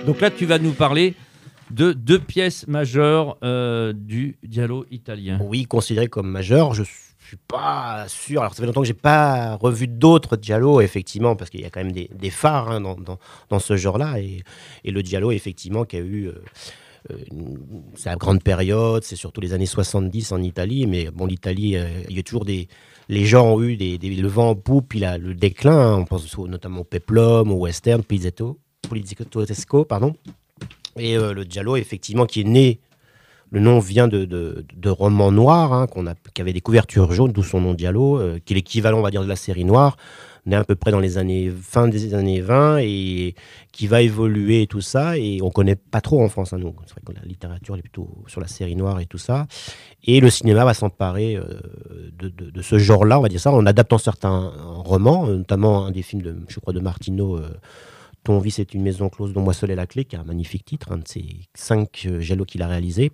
Donc là, tu vas nous parler de deux pièces majeures du giallo italien. Oui, considéré comme majeur. Je suis pas sûr. Alors, ça fait longtemps que j'ai pas revu d'autres giallo, effectivement, parce qu'il y a quand même des phares hein, dans ce genre-là. Et le giallo, effectivement, qui a eu sa grande période, c'est surtout les années 70 en Italie. Mais bon, l'Italie, il y a toujours les gens ont eu le vent en poupe, puis le déclin. Hein. On pense notamment au peplum, au western, poliziesco, pardon. Et le giallo, effectivement, qui est né. Le nom vient de romans noirs, hein, qui avaient des couvertures jaunes, d'où son nom giallo, qui est l'équivalent, on va dire, de la série noire, né à peu près dans fin des années 20 et qui va évoluer et tout ça. Et on ne connaît pas trop en France, hein, nous. C'est vrai que la littérature est plutôt sur la série noire et tout ça. Et le cinéma va s'emparer de ce genre-là, on va dire ça, en adaptant certains romans, notamment un des films, je crois, de Martino, Ton vice est une maison close dont moi seul est la clé, qui a un magnifique titre, un de ces 5 giallo qu'il a réalisé.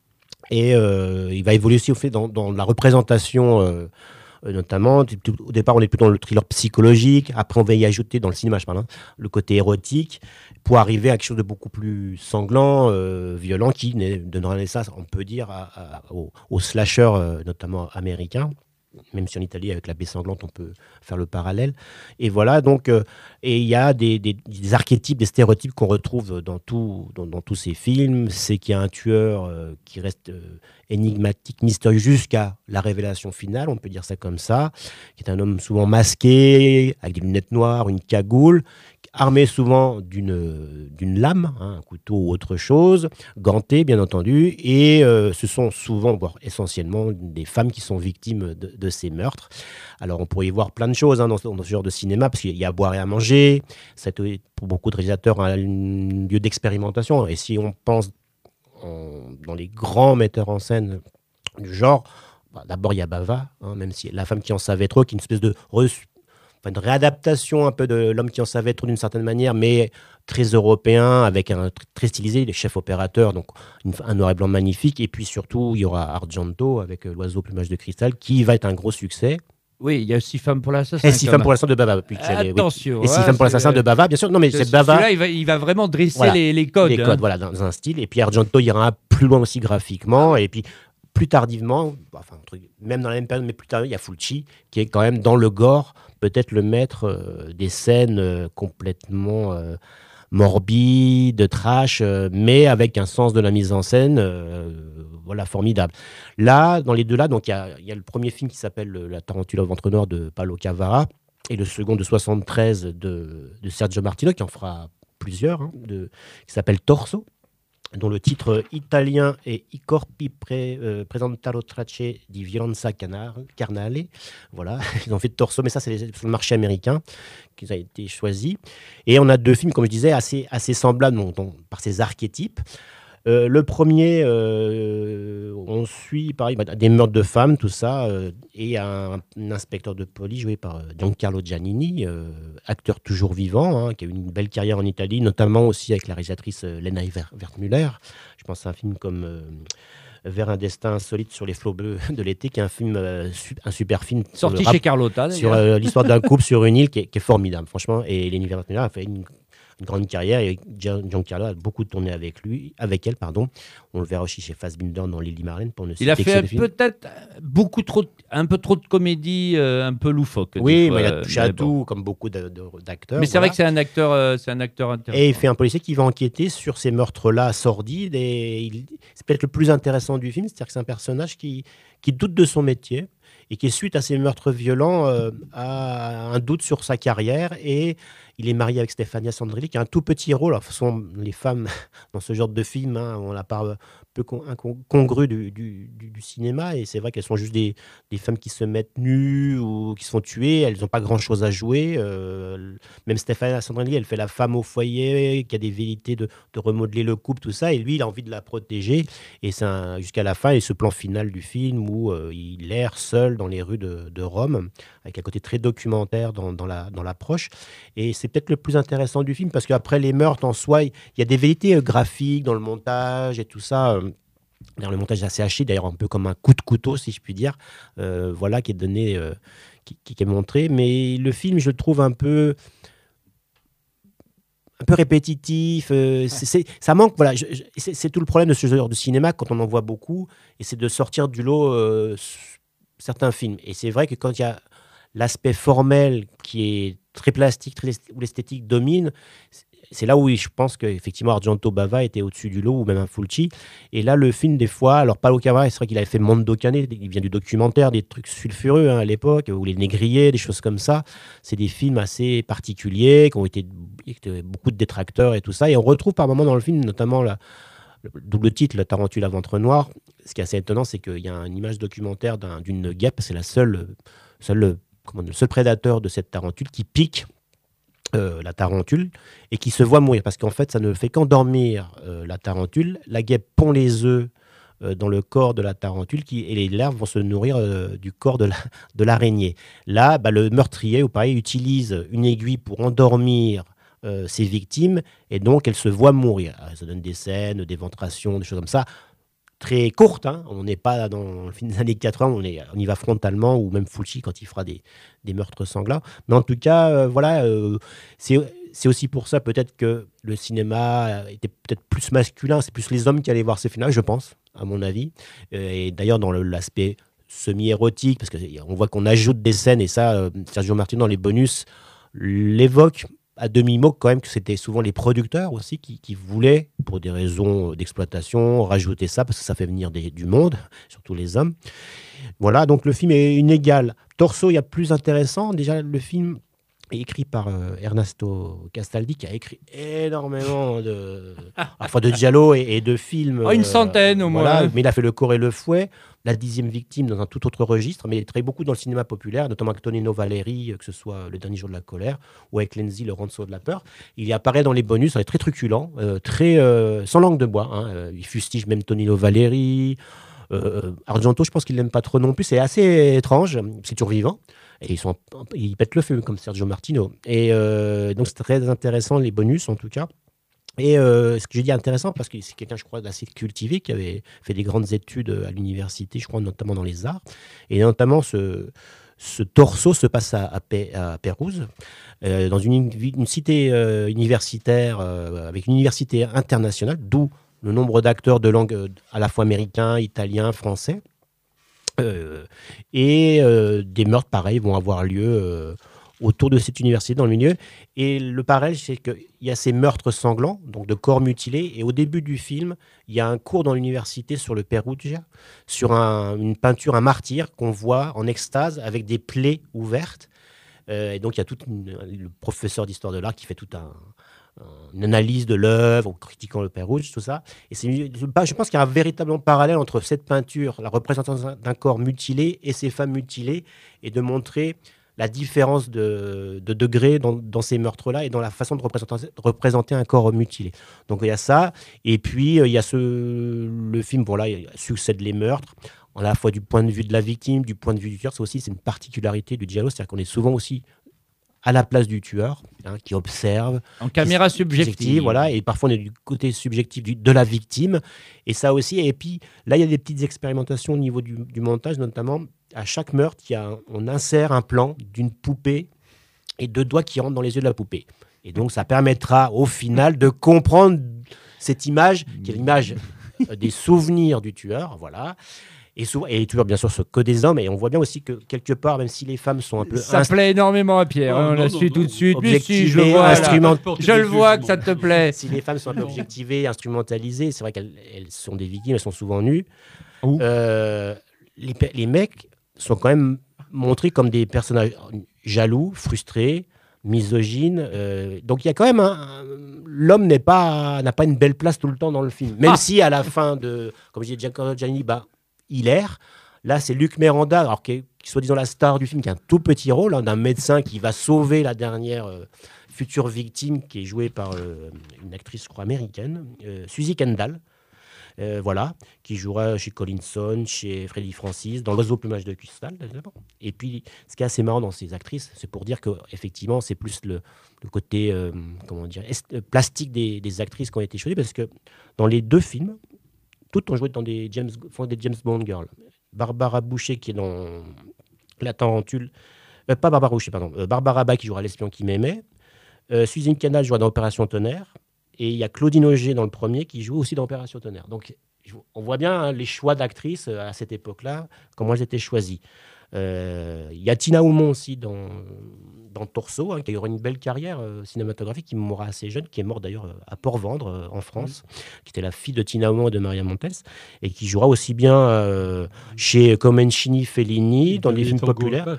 Et il va évoluer aussi dans la représentation, notamment. Au départ, on est plutôt dans le thriller psychologique. Après, on va y ajouter, dans le cinéma, je parle, hein, le côté érotique, pour arriver à quelque chose de beaucoup plus sanglant, violent, qui donnera naissance, on peut dire, au slasher, notamment américain. Même si en Italie, avec la baie sanglante, on peut faire le parallèle. Et voilà, donc, et il y a des archétypes, des stéréotypes qu'on retrouve dans tous ces films. C'est qu'il y a un tueur qui reste énigmatique, mystérieux, jusqu'à la révélation finale, on peut dire ça comme ça, qui est un homme souvent masqué, avec des lunettes noires, une cagoule, armé souvent d'une lame, hein, un couteau ou autre chose, ganté bien entendu, et ce sont souvent, voire essentiellement, des femmes qui sont victimes de ces meurtres. Alors on pourrait y voir plein de choses hein, dans ce genre de cinéma, parce qu'il y a à boire et à manger, c'est pour beaucoup de réalisateurs un lieu d'expérimentation, et si on pense dans les grands metteurs en scène du genre, d'abord il y a Bava, hein, même si La femme qui en savait trop, qui est une espèce de une réadaptation un peu de L'homme qui en savait trop d'une certaine manière, mais très européen, avec très stylisé, les chefs opérateurs, donc un noir et blanc magnifique. Et puis surtout, il y aura Argento avec L'oiseau au plumage de cristal, qui va être un gros succès. Oui, il y a 6 femmes pour l'assassin. Et 6 femmes pour l'assassin de Bava. Attention. Oui. Et 6 femmes pour l'assassin de Bava, bien sûr. Non, mais c'est Bava. Celui-là, il va vraiment dresser voilà, les codes. Les codes, voilà, dans un style. Et puis Argento ira plus loin aussi graphiquement. Et puis plus tardivement, même dans la même période, mais plus tard, il y a Fulci, qui est quand même dans le gore, peut-être le maître des scènes complètement morbides, trash, mais avec un sens de la mise en scène voilà, formidable. Là, dans les deux là, donc il y a le premier film qui s'appelle La Tarentula au ventre noir de Paolo Cavara, et le second de 73 de Sergio Martino, qui en fera plusieurs, hein, qui s'appelle Torso, dont le titre italien est I corpi presentano tracce di violenza carnale. Voilà, ils ont fait Torso, mais ça, c'est sur le marché américain qu'ils ont été choisis. Et on a deux films, comme je disais, assez semblables par ces archétypes. Le premier, on suit pareil, des meurtres de femmes, tout ça, et un inspecteur de police joué par Giancarlo Giannini, acteur toujours vivant, hein, qui a eu une belle carrière en Italie, notamment aussi avec la réalisatrice Lena Wertmüller. Je pense à un film comme Vers un destin insolite sur les flots bleus de l'été, qui est un film, un super film sorti chez Carlotta, sur l'histoire d'un couple sur une île qui est formidable, franchement. Et Lena Wertmüller a fait une grande carrière, et Giancarlo a beaucoup tourné avec elle. On le verra aussi chez Fassbinder dans Lily Marlène, pour ne citer il a que fait ce film. peut-être un peu trop de comédie, un peu loufoque. Oui, mais il a touché à tout, comme beaucoup d'acteurs. Mais c'est vrai que c'est un acteur intéressant. Et il fait un policier qui va enquêter sur ces meurtres-là sordides, et c'est peut-être le plus intéressant du film, c'est-à-dire que c'est un personnage qui doute de son métier, et qui, suite à ces meurtres violents, a un doute sur sa carrière, et il est marié avec Stefania Sandrelli, qui a un tout petit rôle. Alors, souvent, les femmes, dans ce genre de film, hein, on la part un peu incongrue du cinéma, et c'est vrai qu'elles sont juste des femmes qui se mettent nues ou qui se font tuer, elles n'ont pas grand-chose à jouer. Même Stefania Sandrelli, elle fait la femme au foyer, qui a des velléités de remodeler le couple, tout ça, et lui, il a envie de la protéger, et c'est jusqu'à la fin, et ce plan final du film où il erre seul dans les rues de Rome, avec un côté très documentaire dans l'approche. Et c'est peut-être le plus intéressant du film, parce qu'après les meurtres en soi, il y a des velléités graphiques dans le montage et tout ça. Le montage est assez haché, d'ailleurs un peu comme un coup de couteau, si je puis dire, voilà, qui est donné, qui est montré. Mais le film, je le trouve un peu un peu répétitif. Ça manque. Voilà, c'est tout le problème de ce genre de cinéma quand on en voit beaucoup, et c'est de sortir du lot certains films. Et c'est vrai que quand il y a l'aspect formel qui est très plastique, où l'esthétique domine, c'est là où je pense qu'effectivement Argento Bava était au-dessus du lot, ou même un Fulci. Et là, le film, des fois, alors Paolo Cavara, c'est vrai qu'il avait fait Mondo Cane, il vient du documentaire, des trucs sulfureux à l'époque, ou Les Négriers, des choses comme ça. C'est des films assez particuliers, qui ont été beaucoup de détracteurs et tout ça. Et on retrouve par moments dans le film, notamment le double titre, La Tarentule à ventre noir. Ce qui est assez étonnant, c'est qu'il y a une image documentaire d'une guêpe, c'est le seul prédateur de cette tarentule qui pique la tarentule et qui se voit mourir, parce qu'en fait ça ne fait qu'endormir la tarentule. La guêpe pond les œufs dans le corps de la tarentule et les larves vont se nourrir du corps de l'araignée. Là, le meurtrier, ou pareil, utilise une aiguille pour endormir ses victimes, et donc elles se voient mourir. Alors, ça donne des scènes d'éventration, des choses comme ça, très courtes, hein. On n'est pas dans le film des années 80, on y va frontalement, ou même Fulci quand il fera des meurtres sanglants. Mais en tout cas, voilà, c'est aussi pour ça peut-être que le cinéma était peut-être plus masculin, c'est plus les hommes qui allaient voir ces films-là, je pense, à mon avis. Et d'ailleurs, dans l'aspect semi-érotique, parce qu'on voit qu'on ajoute des scènes, et ça, Sergio Martino, dans les bonus, l'évoque à demi-mot quand même, que c'était souvent les producteurs aussi qui voulaient, pour des raisons d'exploitation, rajouter ça, parce que ça fait venir du monde, surtout les hommes. Voilà, donc le film est inégal. Torso, il y a plus intéressant. Déjà, le film est écrit par Ernesto Castaldi, qui a écrit énormément de giallo et de films. Une centaine au moins. Voilà, mais il a fait Le Corps et le Fouet, La 10e victime dans un tout autre registre, mais il travaille beaucoup dans le cinéma populaire, notamment avec Tonino Valeri, que ce soit Le Dernier jour de la colère, ou avec Lenzi, Le Ronceau de la peur. Il y apparaît dans les bonus, il est très truculent, sans langue de bois, hein. Il fustige même Tonino Valeri. Argento, je pense qu'il l'aime pas trop non plus. C'est assez étrange, c'est toujours vivant. Et ils pètent le feu, comme Sergio Martino. Et donc, c'est très intéressant, les bonus, en tout cas. Et ce que j'ai dit intéressant, parce que c'est quelqu'un, je crois, d'assez cultivé, qui avait fait des grandes études à l'université, je crois, notamment dans les arts. Et notamment, ce torso se passe à Pérouse, dans une cité universitaire, avec une université internationale, d'où le nombre d'acteurs de langue à la fois américain, italien, français. Des meurtres, pareils, vont avoir lieu autour de cette université, dans le milieu. Et le parallèle, c'est qu'il y a ces meurtres sanglants, donc de corps mutilés. Et au début du film, il y a un cours dans l'université sur le Perugia, sur une peinture, un martyr qu'on voit en extase avec des plaies ouvertes. Et donc, il y a le professeur d'histoire de l'art qui fait une analyse de l'œuvre, en critiquant le Pérouge, tout ça. Et je pense qu'il y a un véritable parallèle entre cette peinture, la représentation d'un corps mutilé, et ces femmes mutilées, et de montrer la différence de degré dans ces meurtres-là, et dans la façon de représenter un corps mutilé. Donc il y a ça, et puis il y a le film, voilà, il succède les meurtres, à la fois du point de vue de la victime, du point de vue du tueur. C'est une particularité du giallo, c'est-à-dire qu'on est souvent aussi à la place du tueur, hein, qui observe. En caméra subjective. Voilà, et parfois on est du côté subjectif de la victime. Et ça aussi, et puis là, il y a des petites expérimentations au niveau du montage, notamment à chaque meurtre, on insère un plan d'une poupée et 2 doigts qui rentrent dans les yeux de la poupée. Et donc ça permettra au final de comprendre cette image, qui est l'image des souvenirs du tueur, voilà. Et les tueurs, bien sûr, sont que des hommes. Et on voit bien aussi que, quelque part, même si les femmes sont un peu... Ça plaît énormément à Pierre, on l'a su tout de suite. Objectivées, je le vois, je le vois que ça te plaît. Si les femmes sont un peu objectivées, instrumentalisées, c'est vrai qu'elles sont des victimes, elles sont souvent nues. Les mecs sont quand même montrés comme des personnages jaloux, frustrés, misogynes. Donc il y a quand même l'homme n'a pas une belle place tout le temps dans le film. Même si à la fin comme je disais, Giancarlo Giannini, il erre. Là, c'est Luc Miranda, alors qui est soi-disant la star du film, qui a un tout petit rôle, hein, d'un médecin qui va sauver la dernière future victime, qui est jouée par une actrice, je crois, américaine, Suzy Kendall, voilà, qui jouera chez Collinson, chez Freddy Francis, dans L'Oiseau au plumage de cristal. Et puis, ce qui est assez marrant dans ces actrices, c'est pour dire qu'effectivement, c'est plus le côté plastique des actrices qui ont été choisies, parce que dans les 2 films, toutes ont joué dans des James Bond girls. Barbara Boucher, qui est dans La Tarentule. Pas Barbara Boucher, pardon. Barbara Bach, qui jouera l'espion qui m'aimait. Suzanne Canal jouera dans Opération Tonnerre. Et il y a Claudine Auger dans le premier qui joue aussi dans Opération Tonnerre. Donc, on voit bien hein, les choix d'actrices à cette époque-là, comment elles étaient choisies. Il y a Tina Aumont aussi dans Torso, hein, qui a eu une belle carrière cinématographique, qui mourra assez jeune, qui est morte d'ailleurs à Port-Vendre, en France, qui était la fille de Tina Aumont et de Maria Montels, et qui jouera aussi bien chez Comencini, Fellini, dans des films populaires.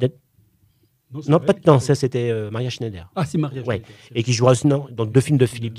Non, pas de temps, ça c'était Maria Schneider. Ah, c'est Maria Ouais. Schneider. Et qui jouera aussi dans 2 films de Philippe